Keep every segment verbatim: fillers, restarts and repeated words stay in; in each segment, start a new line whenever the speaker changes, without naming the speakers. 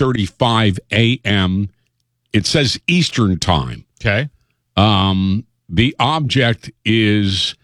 thirty-five a.m. It says Eastern Time.
Okay.
Um, the object is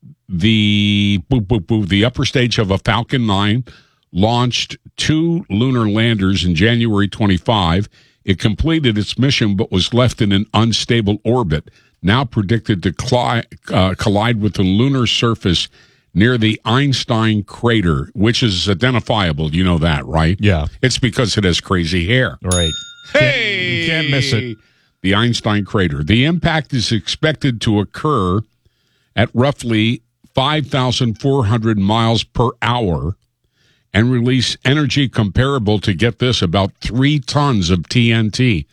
the boop, boop, boop, the upper stage of a Falcon nine, launched two lunar landers in January twenty-five. It completed its mission but was left in an unstable orbit, now predicted to cli- uh, collide with the lunar surface near the Einstein crater, which is identifiable. You know that, right?
Yeah.
It's because it has crazy hair.
Right.
Hey!
You can't miss it.
The Einstein crater. The impact is expected to occur at roughly five thousand four hundred miles per hour and release energy comparable to, get this, about three tons of T N T.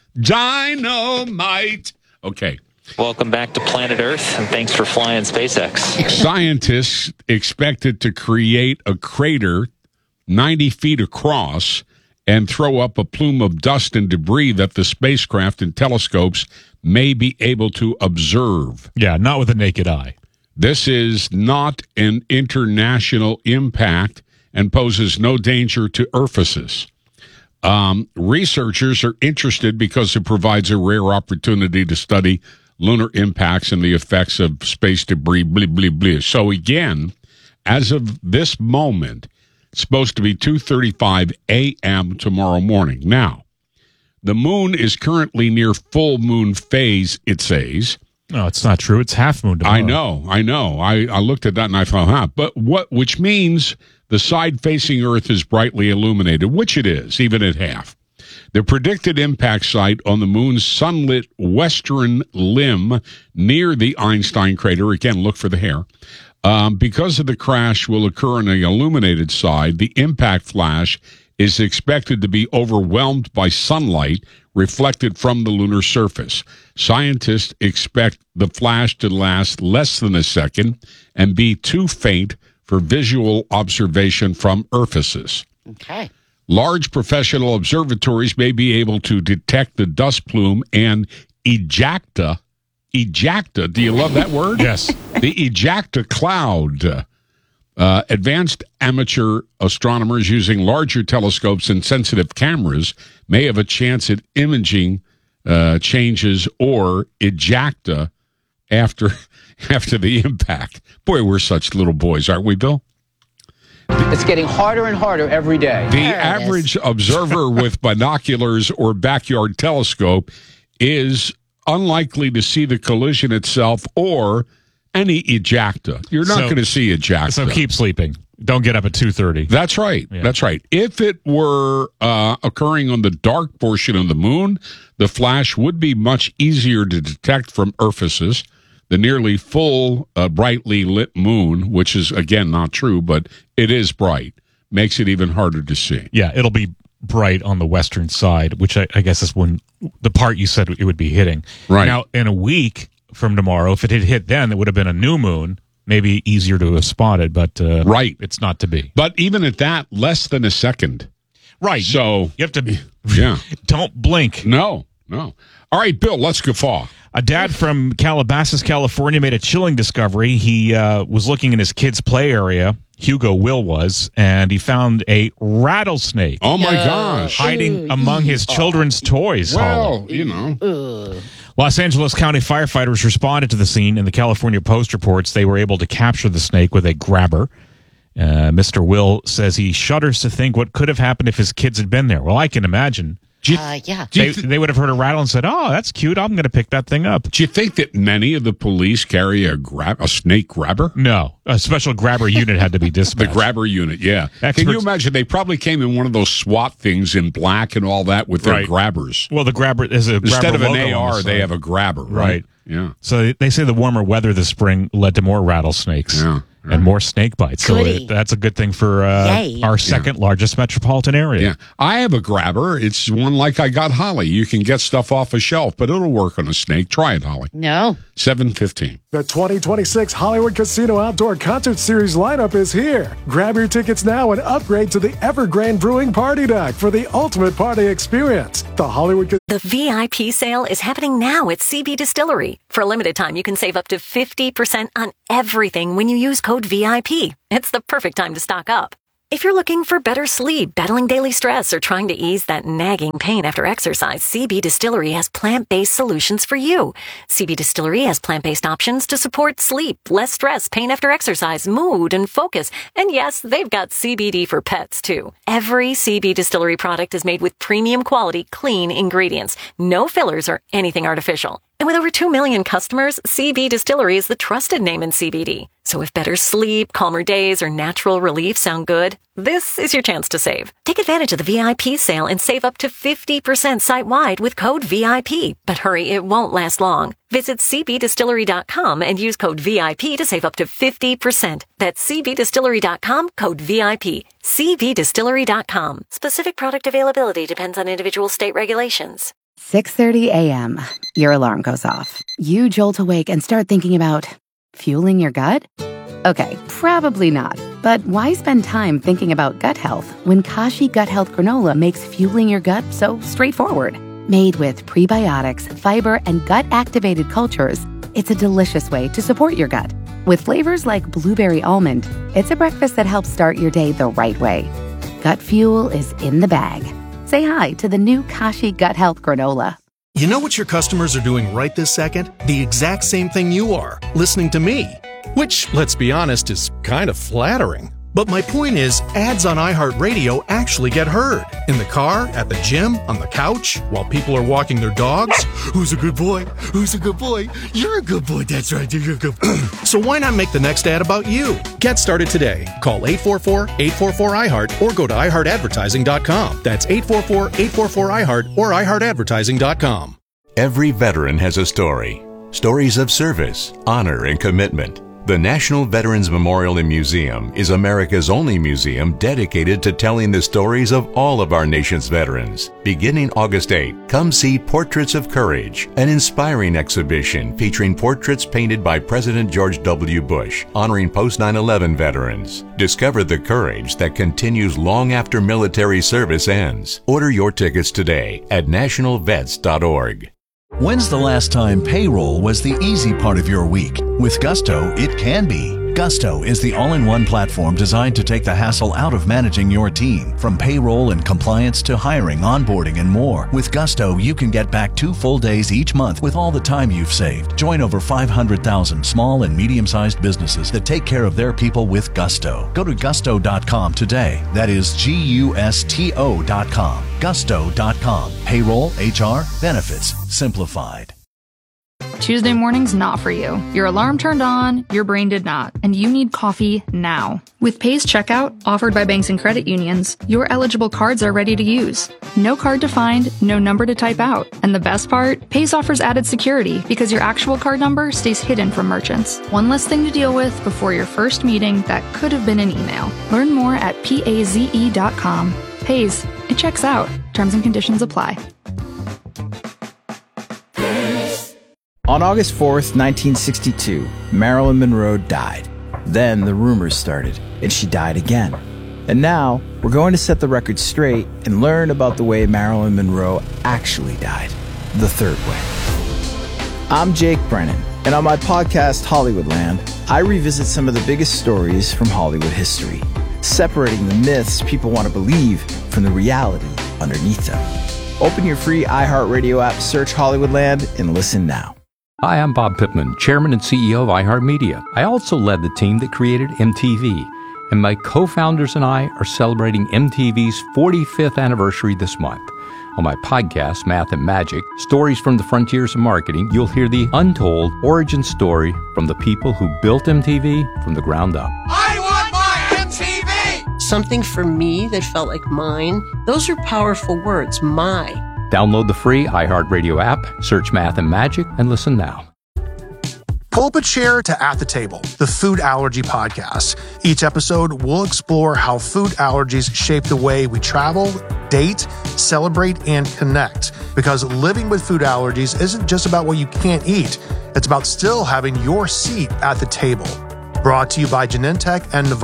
Dynamite! Okay.
Welcome back to Planet Earth, and thanks for flying SpaceX.
Scientists expected to create a crater ninety feet across and throw up a plume of dust and debris that the spacecraft and telescopes may be able to observe.
Yeah, not with the naked eye.
This is not an international impact and poses no danger to Ephesus. Um, researchers are interested because it provides a rare opportunity to study lunar impacts and the effects of space debris, blah, blah, blah. So again, as of this moment, it's supposed to be two thirty-five a.m. tomorrow morning. Now, the moon is currently near full moon phase, it says.
No, it's not true. It's half moon tomorrow.
I know, I know. I, I looked at that and I thought, huh. But what, which means the side facing Earth is brightly illuminated, which it is, even at half. The predicted impact site on the moon's sunlit western limb near the Einstein crater, again, look for the hair, um, because of the crash will occur on the illuminated side. The impact flash is expected to be overwhelmed by sunlight reflected from the lunar surface. Scientists expect the flash to last less than a second and be too faint for visual observation from Ephesus.
Okay.
Large professional observatories may be able to detect the dust plume and ejecta. Ejecta, do you love that word?
Yes.
The ejecta cloud. Uh, advanced amateur astronomers using larger telescopes and sensitive cameras may have a chance at imaging uh, changes or ejecta after after the impact. Boy, we're such little boys, aren't we, Bill?
It's getting harder and harder every day.
The average observer with binoculars or backyard telescope is unlikely to see the collision itself or any ejecta. You're not
So-
going to see ejecta.
So keep sleeping. Don't get up at two thirty.
That's right.
Yeah.
That's right. If it were uh, occurring on the dark portion of the moon, the flash would be much easier to detect from Ephesus. The nearly full, uh, brightly lit moon, which is, again, not true, but it is bright, makes it even harder to see.
Yeah, it'll be bright on the western side, which I, I guess is when the part you said it would be hitting.
Right.
Now, in a week from tomorrow, if it had hit then, it would have been a new moon, maybe easier to have spotted, but uh,
Right.
it's not to be.
But even at that, less than a second.
Right.
So,
You have to,
yeah.
don't blink.
No, no. All right, Bill, let's guffaw.
A dad from Calabasas, California, made a chilling discovery. He uh, was looking in his kids' play area, Hugo Will was, and he found a rattlesnake
Oh, my gosh.
hiding among his children's toys. Holly.
Well, you know.
Los Angeles County firefighters responded to the scene, and the California Post reports they were able to capture the snake with a grabber. Uh, Mister Will says he shudders to think what could have happened if his kids had been there. Well, I can imagine.
Do you,
Uh, yeah.
do,
They,
you th-
they would have heard a rattle and said, "Oh, that's cute. I'm going to pick that thing up."
do you think that many of the police carry a grab a snake grabber?
No, a special grabber unit had to be
The
dispatched.
grabber unit, yeah. Can
Experts-
you imagine? They probably came in one of those SWAT things in black and all that with their
Right.
grabbers.
Well, the grabber is a
Instead
grabber
of an
logo
A
on the
R, they
side.
have a grabber, right?
Right.
Yeah.
So they say the warmer weather this spring led to more rattlesnakes
Yeah, right.
and more snake bites. So
Goody.
it, that's a good thing for uh,
Yay.
our second largest metropolitan area.
Yeah. I have a grabber. It's one like I got Holly. You can get stuff off a shelf, but it'll work on a snake. Try it, Holly.
No.
seven fifteen.
The twenty twenty-six Hollywood Casino Outdoor Concert Series lineup is here. Grab your tickets now and upgrade to the Evergrande Brewing Party Deck for the ultimate party experience. The Hollywood Ca-
The V I P sale is happening now at C B Distillery. For a limited time, you can save up to fifty percent on everything when you use code V I P. It's the perfect time to stock up. If you're looking for better sleep, battling daily stress, or trying to ease that nagging pain after exercise, C B Distillery has plant-based solutions for you. C B Distillery has plant-based options to support sleep, less stress, pain after exercise, mood, and focus. And yes, they've got C B D for pets, too. Every C B Distillery product is made with premium quality, clean ingredients. No fillers or anything artificial. And with over two million customers, C B Distillery is the trusted name in C B D. So if better sleep, calmer days, or natural relief sound good, this is your chance to save. Take advantage of the V I P sale and save up to fifty percent site-wide with code V I P. But hurry, it won't last long. Visit C B distillery dot com and use code V I P to save up to fifty percent. That's C B distillery dot com, code V I P. C B distillery dot com. Specific product availability depends on individual state regulations.
six thirty a.m. Your alarm goes off. You jolt awake and start thinking about fueling your gut? Okay, probably not. But why spend time thinking about gut health when Kashi Gut Health Granola makes fueling your gut so straightforward? Made with prebiotics, fiber, and gut-activated cultures, it's a delicious way to support your gut. With flavors like blueberry almond, it's a breakfast that helps start your day the right way. Gut fuel is in the bag. Say hi to the new Kashi Gut Health Granola.
You know what your customers are doing right this second? The exact same thing you are, listening to me. Which, let's be honest, is kind of flattering. But my point is, ads on iHeartRadio actually get heard. In the car, at the gym, on the couch, while people are walking their dogs. Who's a good boy? Who's a good boy? You're a good boy, that's right, you're a good boy. So why not make the next ad about you? Get started today. Call eight four four, eight four four, I heart or go to i heart advertising dot com. That's eight four four, eight four four, I heart or i heart advertising dot com.
Every veteran has a story. Stories of service, honor, and commitment. The National Veterans Memorial and Museum is America's only museum dedicated to telling the stories of all of our nation's veterans. Beginning August eighth, come see Portraits of Courage, an inspiring exhibition featuring portraits painted by President George W. Bush, honoring post nine eleven veterans. Discover the courage that continues long after military service ends. Order your tickets today at national vets dot org.
When's the last time payroll was the easy part of your week? With Gusto, it can be. Gusto is the all-in-one platform designed to take the hassle out of managing your team. From payroll and compliance to hiring, onboarding, and more. With Gusto, you can get back two full days each month with all the time you've saved. Join over five hundred thousand small and medium-sized businesses that take care of their people with Gusto. Go to gusto dot com today. That is G U S T O dot com. gusto dot com. Payroll, H R, benefits, simplified.
Tuesday morning's not for you. Your alarm turned on, your brain did not, and you need coffee now. With Pay's Checkout, offered by banks and credit unions, your eligible cards are ready to use. No card to find, no number to type out. And the best part? Pay's offers added security because your actual card number stays hidden from merchants. One less thing to deal with before your first meeting that could have been an email. Learn more at paze dot com. Pay's, it checks out. Terms and conditions apply.
On August fourth, nineteen sixty-two, Marilyn Monroe died. Then the rumors started, and she died again. And now, we're going to set the record straight and learn about the way Marilyn Monroe actually died. The third way. I'm Jake Brennan, and on my podcast, Hollywoodland, I revisit some of the biggest stories from Hollywood history, separating the myths people want to believe from the reality underneath them. Open your free iHeartRadio app, search Hollywoodland, and listen now.
Hi, I'm Bob Pittman, Chairman and C E O of iHeartMedia. I also led the team that created M T V, and my co-founders and I are celebrating M T V's forty-fifth anniversary this month. On my podcast, Math and Magic, Stories from the Frontiers of Marketing, you'll hear the untold origin story from the people who built M T V from the ground up.
I want my M T V! Something for me that felt like mine. Those are powerful words, my.
Download the free iHeartRadio app, search Math and Magic, and listen now.
Pull up a chair to At the Table, the food allergy podcast. Each episode, we'll explore how food allergies shape the way we travel, date, celebrate, and connect. Because living with food allergies isn't just about what you can't eat. It's about still having your seat at the table. Brought to you by Genentech and Novartis.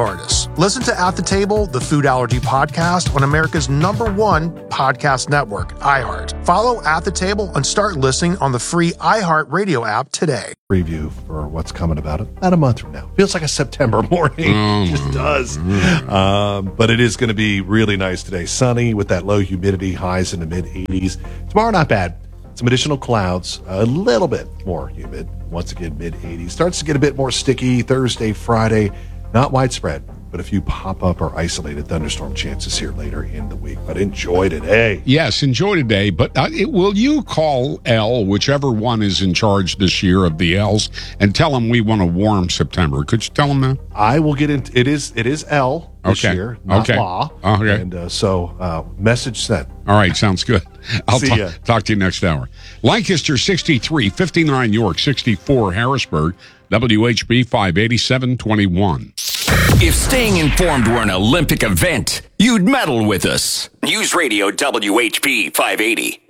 Listen to At the Table, the Food Allergy Podcast, on America's number one podcast network, iHeart. Follow At the Table and start listening on the free iHeart Radio app today.
Preview for what's coming about about a month from now. Feels like a September morning.
Oh,
It just does. Um, but it is going to be really nice today. Sunny with that low humidity, highs in the mid eighties. Tomorrow, not bad. Some additional clouds, a little bit more humid. Once again, mid eighties. Starts to get a bit more sticky Thursday, Friday. Not widespread, but a few pop-up or isolated thunderstorm chances here later in the week. But enjoy today.
Yes, enjoy today. But uh, it, will you call L, whichever one is in charge this year of the L's, and tell them we want a warm September? Could you tell them that?
I will get into it. Is it is L this
Okay.
year, not
Okay.
law.
Okay.
And uh, so, uh, message sent.
All right, sounds good. I'll
See
ta-
ya.
talk to you next hour. Lancaster sixty-three, fifty-nine York, sixty-four Harrisburg, W H B five eighty-seven twenty-one.
If staying informed were an Olympic event, you'd medal with us. News Radio W H P five eighty.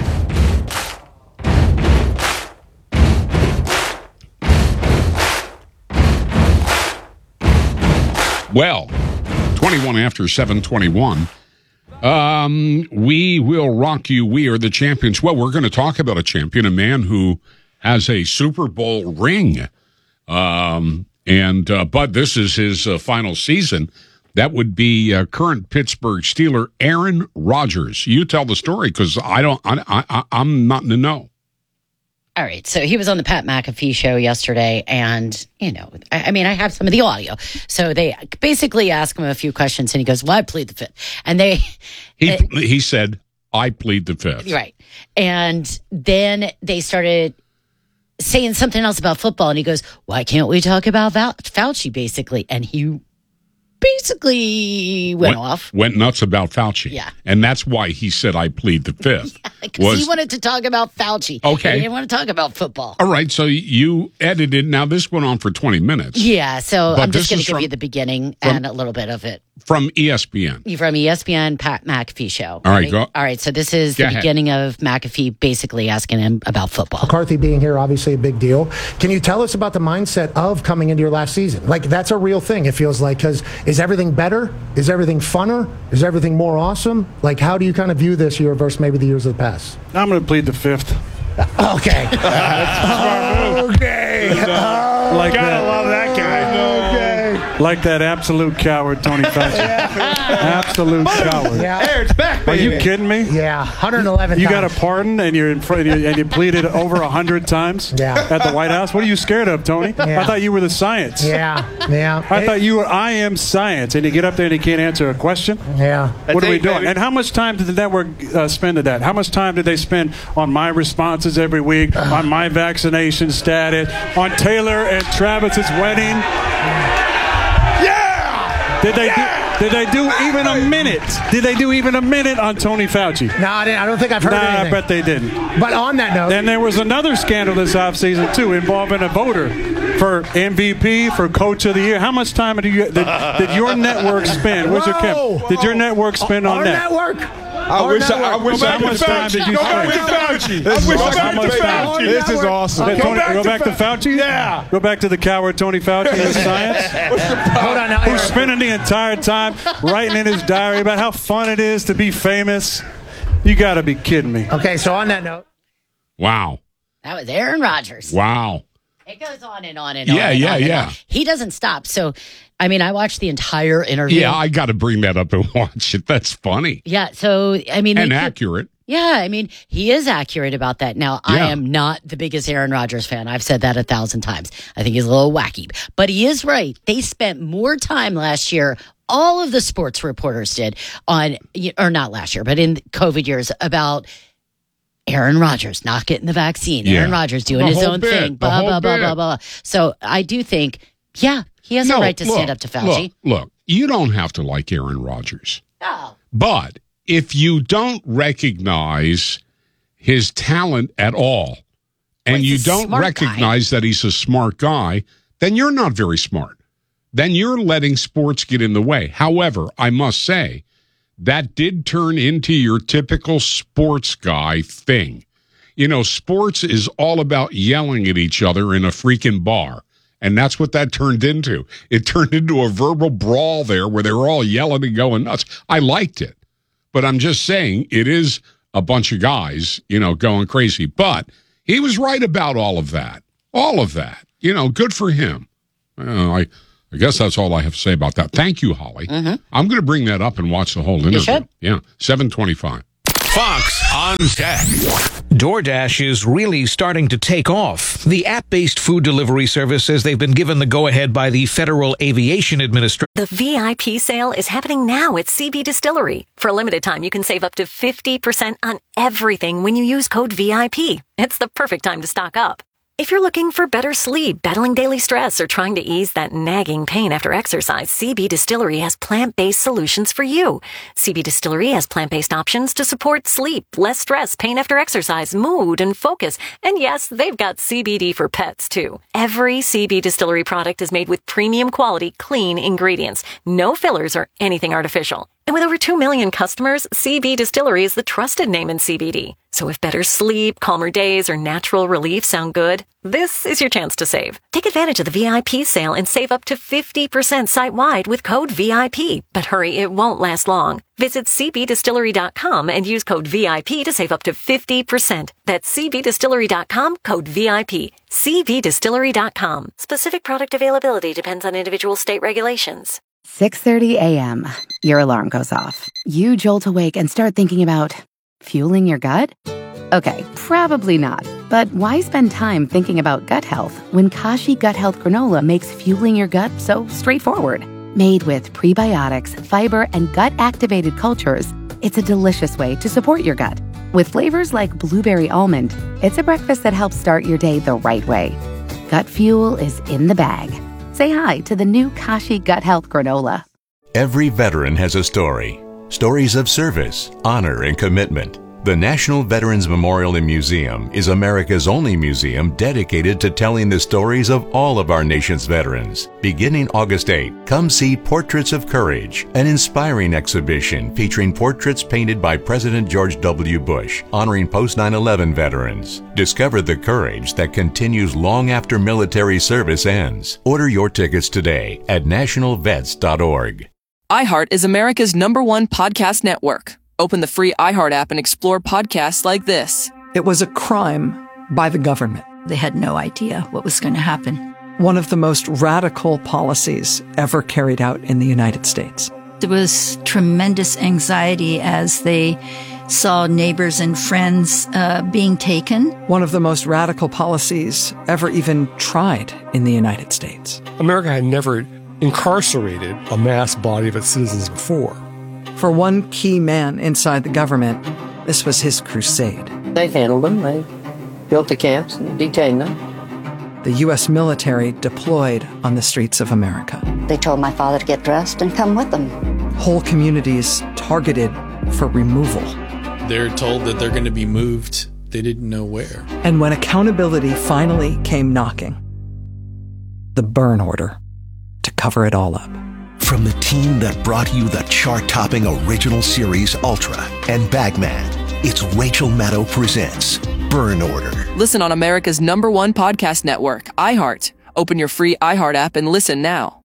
Well, twenty-one after seven twenty-one. Um, we will rock you. We are the champions. Well, we're going to talk about a champion, a man who has a Super Bowl ring. Um, and, uh, but this is his uh, final season. That would be uh, current Pittsburgh Steeler Aaron Rodgers. You tell the story because I don't, I, I, I'm not in the know.
All right, so he was on the Pat McAfee show yesterday, and, you know, I, I mean, I have some of the audio. So they basically ask him a few questions, and he goes, well, I plead the fifth. And they...
He,
uh,
he said, I plead the fifth.
Right. And then they started saying something else about football, and he goes, why can't we talk about Fau- Fauci, basically? And he basically went,
went
off.
Went nuts about Fauci.
Yeah.
And that's why he said, I plead the fifth.
Because he wanted to talk about Fauci.
Okay.
He didn't want to talk about football.
All right, so you edited. Now, this went on for twenty minutes.
Yeah, so
But
I'm just
this
going to
is
give
from-
you the beginning
from-
and a little bit of it.
From E S P N.
From E S P N, Pat McAfee show.
All right,
Ready?
go.
All right, so this is
Go
the
ahead.
beginning of McAfee basically asking him about football.
McCarthy being here, obviously a big deal. Can you tell us about the mindset of coming into your last season? Like, that's a real thing, it feels like, because is everything better? Is everything funner? Is everything more awesome? Like, how do you kind of view this year versus maybe the years of the past?
I'm going to plead the fifth.
Okay. okay. Uh,
like
gotta
that.
love that guy.
Like that absolute coward, Tony Fauci. Absolute coward.
Yeah. Eric's back,
Are you
baby.
kidding me?
Yeah, one hundred eleven
You
times.
got a pardon and you're in front and you pleaded over a hundred times
Yeah.
at the White House. What are you scared of, Tony?
Yeah.
I thought you were the science.
Yeah, yeah.
I thought you were. I am science, and you get up there and you can't answer a question.
Yeah.
What are we doing? And how much time did the network uh, spend at that? How much time did they spend on my responses every week, on my vaccination status, on Taylor and Travis's wedding? Yeah. Did they do, did they do even a minute? Did they do even a minute on Tony Fauci?
No, I, didn't, I don't think I've heard
Nah,
anything.
I bet they didn't.
But on that note,
Then there was another scandal this offseason, too, involving a voter for M V P, for Coach of the Year. How much time did, you, did, did your network spend? Where's your
Whoa,
Kim? Did your network spend on
our
that?
network.
I wish I, I wish I
How much
could
time did you
Go back
spend?
to Fauci.
This
I
is
wish
awesome.
I
How
could
much
to
time?
Fauci.
This is awesome.
Go
Tony,
back
go
to
back to
Fauci.
Fauci?
Yeah.
Go back to the coward Tony Fauci and science?
Hold on now.
Who's
Eric.
spending the entire time writing in his diary about how fun it is to be famous? You got to be kidding me.
Okay, so on that note.
Wow.
That was Aaron Rodgers.
Wow.
It goes on and on and
Yeah,
on. and
yeah,
on and
yeah.
on. He doesn't stop. So, I mean, I watched the entire interview.
Yeah, I got to bring that up and watch it. That's funny
Yeah, so, I mean.
and
they could-
accurate.
Yeah, I mean, he is accurate about that. Now, I
Yeah.
am not the biggest Aaron Rodgers fan. I've said that a thousand times. I think he's a little wacky. But he is right. They spent more time last year, all of the sports reporters did, on, or not last year, but in COVID years, about Aaron Rodgers not getting the vaccine.
Yeah.
Aaron Rodgers doing
The
his
whole
own
bit,
thing.
the
Blah,
whole
blah, blah,
bit.
blah, blah. So I do think, yeah, he has a right to stand up to Fauci.
Look, look, you don't have to like Aaron Rodgers.
No.
But if you don't recognize his talent at all, and
Well,
you
he's a
don't
smart
recognize that he's a smart guy, then you're not very smart. Then you're letting sports get in the way. However, I must say, that did turn into your typical sports guy thing. You know, sports is all about yelling at each other in a freaking bar. And that's what that turned into. It turned into a verbal brawl there where they were all yelling and going nuts. I liked it. But I'm just saying it is a bunch of guys, you know, going crazy. But he was right about all of that. All of that. You know, good for him. Uh, I I guess that's all I have to say about that. Thank you, Holly.
Mm-hmm.
I'm going to bring that up and watch the whole interview.
You should.
Yeah, seven twenty-five.
Fox on Tech. DoorDash is really starting to take off. The app-based food delivery service says they've been given the go-ahead by the Federal Aviation Administration.
The V I P sale is happening now at C B Distillery. For a limited time, you can save up to fifty percent on everything when you use code V I P. It's the perfect time to stock up. If you're looking for better sleep, battling daily stress, or trying to ease that nagging pain after exercise, C B Distillery has plant-based solutions for you. C B Distillery has plant-based options to support sleep, less stress, pain after exercise, mood, and focus. And yes, they've got C B D for pets, too. Every C B Distillery product is made with premium quality, clean ingredients. No fillers or anything artificial. And with over two million customers, C B Distillery is the trusted name in C B D. So if better sleep, calmer days, or natural relief sound good, this is your chance to save. Take advantage of the V I P sale and save up to fifty percent site-wide with code V I P. But hurry, it won't last long. Visit C B distillery dot com and use code V I P to save up to fifty percent. That's C B distillery dot com, code V I P. C B distillery dot com. Specific product availability depends on individual state regulations.
six thirty a.m. Your alarm goes off. You jolt awake and start thinking about fueling your gut? Okay, probably not. But why spend time thinking about gut health when Kashi Gut Health Granola makes fueling your gut so straightforward? Made with prebiotics, fiber, and gut-activated cultures, it's a delicious way to support your gut. With flavors like blueberry almond, it's a breakfast that helps start your day the right way. Gut fuel is in the bag. Say hi to the new Kashi Gut Health Granola.
Every veteran has a story. Stories of service, honor, and commitment. The National Veterans Memorial and Museum is America's only museum dedicated to telling the stories of all of our nation's veterans. Beginning August eighth, come see Portraits of Courage, an inspiring exhibition featuring portraits painted by President George W. Bush, honoring post nine eleven veterans. Discover the courage that continues long after military service ends. Order your tickets today at national vets dot org.
iHeart is America's number one podcast network. Open the free iHeart app and explore podcasts like this.
It was a crime by the government.
They had no idea what was going to happen.
One of the most radical policies ever carried out in the United States.
There was tremendous anxiety as they saw neighbors and friends uh, being taken.
One of the most radical policies ever even tried in the United States.
America had never incarcerated a mass body of its citizens before.
For one key man inside the government, this was his crusade.
They handled them. They built the camps and detained them.
The U S military deployed on the streets of America.
They told my father to get dressed and come with them.
Whole communities targeted for removal.
They're told that they're going to be moved. They didn't know where.
And when accountability finally came knocking, the burn order to cover it all up.
From the team that brought you the chart-topping original series Ultra and Bagman, it's Rachel Maddow presents Burn Order.
Listen on America's number one podcast network, iHeart. Open your free iHeart app and listen now.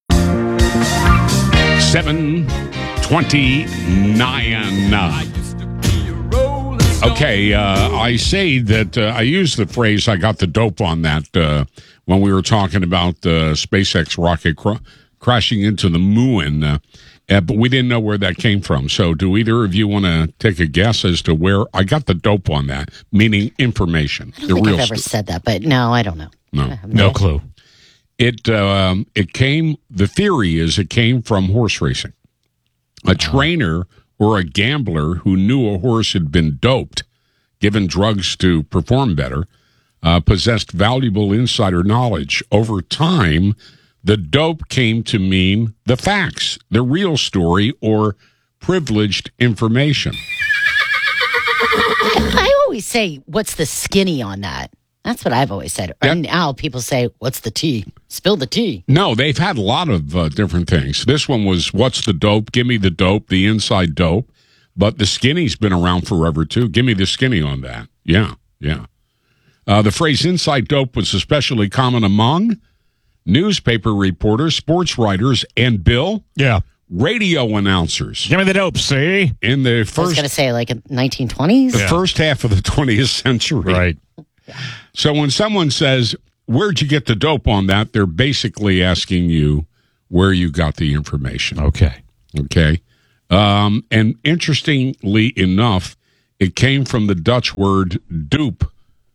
seven twenty-nine. Okay, uh, I say that uh, I used the phrase, I got the dope on that uh, when we were talking about the SpaceX rocket cr- crashing into the moon, uh, uh, but we didn't know where that came from. So do either of you want to take a guess as to where I got the dope on that, meaning information?
I don't think I've ever st- said that, but no, I don't know.
No,
no, no clue.
It, um, it came, the theory is it came from horse racing. A trainer or a gambler who knew a horse had been doped, given drugs to perform better, uh, possessed valuable insider knowledge. Over time, the dope came to mean the facts, the real story, or privileged information.
I always say, what's the skinny on that? That's what I've always said.
Yep.
And now people say, what's the tea? Spill the tea.
No, they've had a lot of uh, different things. This one was, what's the dope? Give me the dope, the inside dope. But the skinny's been around forever, too. Give me the skinny on that. Yeah, yeah. Uh, the phrase inside dope was especially common among newspaper reporters, sports writers, and Bill,
yeah,
radio announcers.
Give me the dope, see?
In the
I was
first,
going to say, like, nineteen twenties?
the first half of the twentieth century.
Right.
So when someone says, where'd you get the dope on that? They're basically asking you where you got the information.
Okay.
Okay. Um, and interestingly enough, it came from the Dutch word dupe.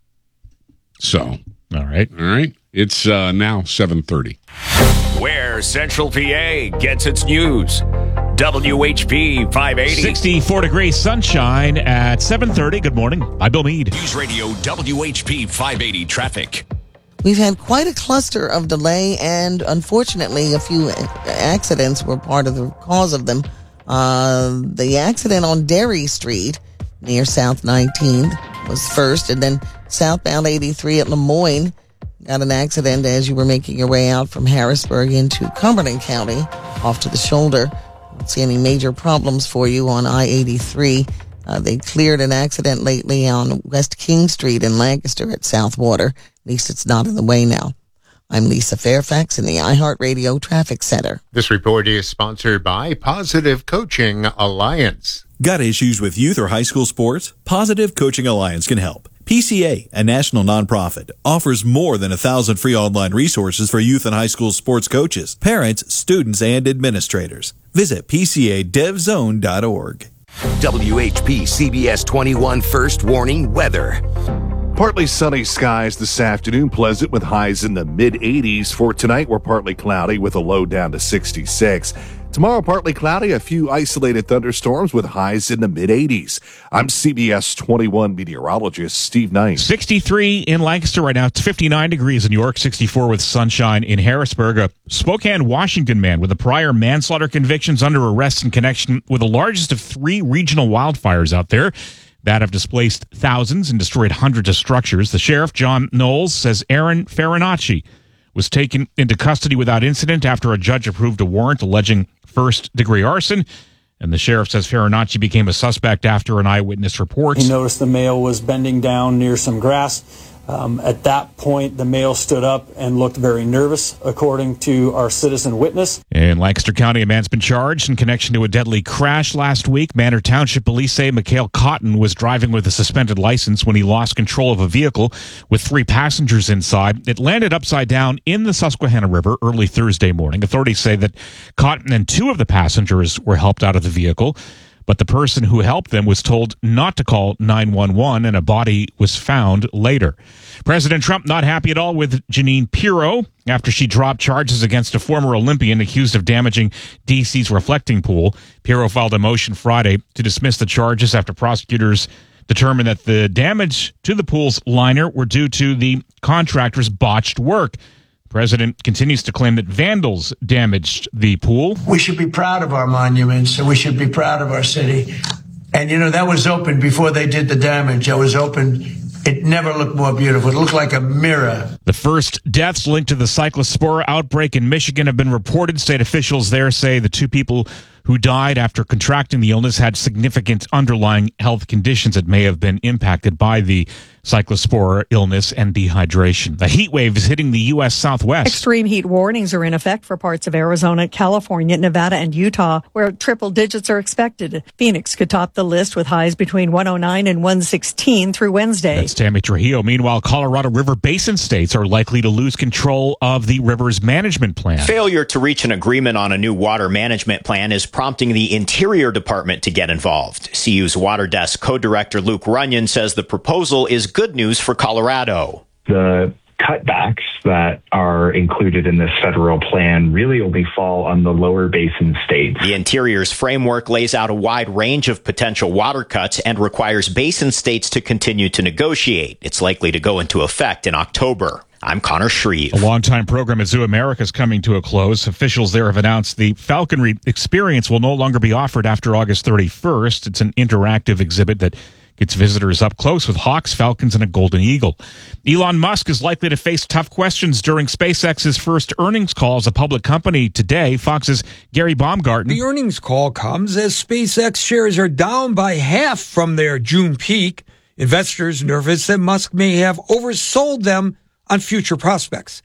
So,
all right.
All right. It's uh, now seven thirty.
Where Central P A gets its news. W H P five eighty.
sixty-four degrees sunshine at seven thirty. Good morning. I'm Bill Meade.
News Radio W H P five eighty traffic.
We've had quite a cluster of delay, and unfortunately, a few accidents were part of the cause of them. Uh, the accident on Derry Street near South nineteenth was first, and then southbound eighty-three at Lemoyne got an accident as you were making your way out from Harrisburg into Cumberland County off to the shoulder. Don't see any major problems for you on I eighty-three. Uh, they cleared an accident lately on West King Street in Lancaster at Southwater. At least it's not in the way now. I'm Lisa Fairfax in the iHeartRadio Traffic Center.
This report is sponsored by Positive Coaching Alliance.
Got issues with youth or high school sports? Positive Coaching Alliance can help. P C A, a national nonprofit, offers more than a thousand free online resources for youth and high school sports coaches, parents, students, and administrators. Visit P C A dev zone dot org.
W H P C B S twenty-one First Warning Weather.
Partly sunny skies this afternoon, pleasant with highs in the mid eighties. For tonight, we're partly cloudy with a low down to sixty-six. Tomorrow, partly cloudy, a few isolated thunderstorms with highs in the mid eighties. I'm C B S twenty-one meteorologist Steve Knight.
sixty-three in Lancaster right now. It's fifty-nine degrees in New York, sixty-four with sunshine in Harrisburg. A Spokane, Washington man with a prior manslaughter convictions under arrest in connection with the largest of three regional wildfires out there that have displaced thousands and destroyed hundreds of structures. The sheriff, John Knowles, says Aaron Farinacci was taken into custody without incident after a judge approved a warrant alleging first-degree arson. And the sheriff says Farinacci became a suspect after an eyewitness report.
He noticed the male was bending down near some grass. Um, at that point, the male stood up and looked very nervous, according to our citizen witness.
In Lancaster County, a man's been charged in connection to a deadly crash last week. Manor Township police say Mikhail Cotton was driving with a suspended license when he lost control of a vehicle with three passengers inside. It landed upside down in the Susquehanna River early Thursday morning. Authorities say that Cotton and two of the passengers were helped out of the vehicle, but the person who helped them was told not to call nine one one, and a body was found later. President Trump not happy at all with Jeanine Pirro after she dropped charges against a former Olympian accused of damaging D C's reflecting pool. Pirro filed a motion Friday to dismiss the charges after prosecutors determined that the damage to the pool's liner were due to the contractor's botched work. The president continues to claim that vandals damaged the pool.
We should be proud of our monuments, and we should be proud of our city. And, you know, that was open before they did the damage. That was open. It never looked more beautiful. It looked like a mirror.
The first deaths linked to the cyclospora outbreak in Michigan have been reported. State officials there say the two people who died after contracting the illness had significant underlying health conditions that may have been impacted by the cyclospora illness and dehydration. The heat wave is hitting the U S Southwest.
Extreme heat warnings are in effect for parts of Arizona, California, Nevada, and Utah, where triple digits are expected. Phoenix could top the list with highs between one oh nine and one sixteen through Wednesday.
That's Tammy Trujillo. Meanwhile, Colorado River Basin states are likely to lose control of the river's management plan.
Failure to reach an agreement on a new water management plan is prompting the Interior Department to get involved. C U's Water Desk co-director Luke Runyon says the proposal is good news for Colorado.
The cutbacks that are included in this federal plan really only fall on the lower basin states.
The Interior's framework lays out a wide range of potential water cuts and requires basin states to continue to negotiate. It's likely to go into effect in October. I'm Connor Shreve.
A longtime program at Zoo America is coming to a close. Officials there have announced the falconry experience will no longer be offered after August thirty-first. It's an interactive exhibit that gets visitors up close with hawks, falcons, and a golden eagle. Elon Musk is likely to face tough questions during SpaceX's first earnings call as a public company today. Fox's Gary Baumgarten.
The earnings call comes as SpaceX shares are down by half from their June peak. Investors nervous that Musk may have oversold them on future prospects.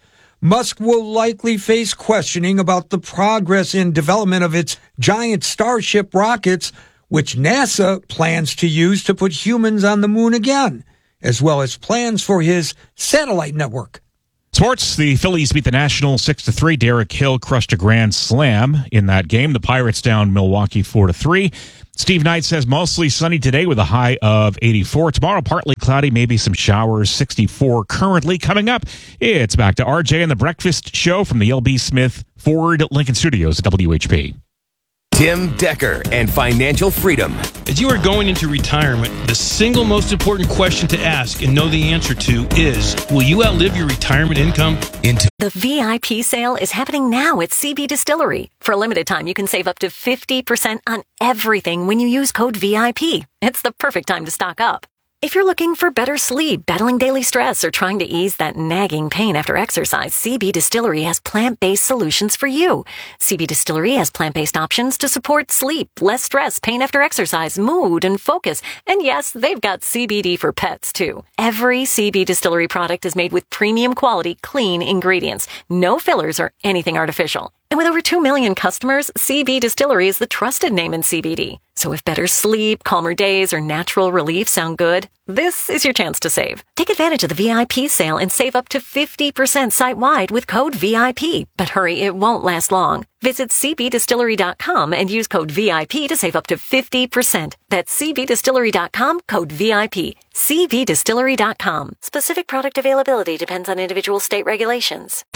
Musk will likely face questioning about the progress in development of its giant Starship rockets, which NASA plans to use to put humans on the moon again, as well as plans for his satellite network.
Sports, the Phillies beat the Nationals six to three. Derek Hill crushed a grand slam in that game. The Pirates down Milwaukee four to three. Steve Knight says mostly sunny today with a high of eighty-four. Tomorrow, partly cloudy, maybe some showers, sixty-four currently. Coming up, it's back to R J and the Breakfast Show from the L B Smith Ford Lincoln Studios at W H P.
Tim Decker and financial freedom.
As you are going into retirement, the single most important question to ask and know the answer to is, will you outlive your retirement income?
Into
The V I P sale is happening now at C B Distillery. For a limited time, you can save up to fifty percent on everything when you use code V I P. It's the perfect time to stock up. If you're looking for better sleep, battling daily stress, or trying to ease that nagging pain after exercise, C B Distillery has plant-based solutions for you. C B Distillery has plant-based options to support sleep, less stress, pain after exercise, mood, and focus. And yes, they've got C B D for pets, too. Every C B Distillery product is made with premium quality, clean ingredients. No fillers or anything artificial. And with over two million customers, C B Distillery is the trusted name in C B D. So if better sleep, calmer days, or natural relief sound good, this is your chance to save. Take advantage of the V I P sale and save up to fifty percent site-wide with code V I P. But hurry, it won't last long. Visit C B distillery dot com and use code V I P to save up to fifty percent. That's C B distillery dot com, code V I P. C B distillery dot com. Specific product availability depends on individual state regulations.